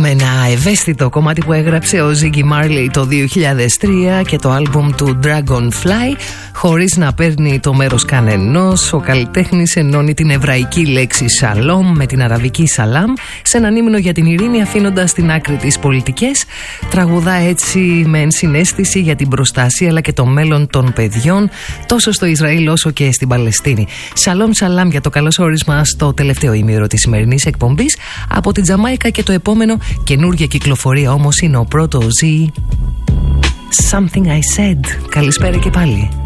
με ένα ευαίσθητο κομμάτι που έγραψε ο Ziggy Marley το 2003 και το άλμπουμ του Dragonfly, χωρίς να παίρνει το μέρος κανενός. Ο καλλιτέχνης ενώνει την εβραϊκή λέξη σαλόμ με την αραβική σαλάμ σε έναν ύμνο για την ειρήνη, αφήνοντας στην άκρη τις πολιτικές. Τραγουδά έτσι με ενσυναίσθηση για την προστασία αλλά και το μέλλον των παιδιών, τόσο στο Ισραήλ όσο και στην Παλαιστίνη. Σαλόμ σαλάμ για το καλώς όρισμα στο τελευταίο ημίωρο της σημερινής εκπομπής από την Τζαμάικα, και το επόμενο καινούργια κυκλοφορία όμως είναι ο πρώτο Z, Something I Said. Καλησπέρα και πάλι.